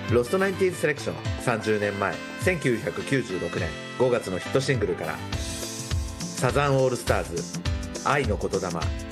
ロストナインティーズセレクション30年前1996年5月のヒットシングルからサザンオールスターズ愛の言霊。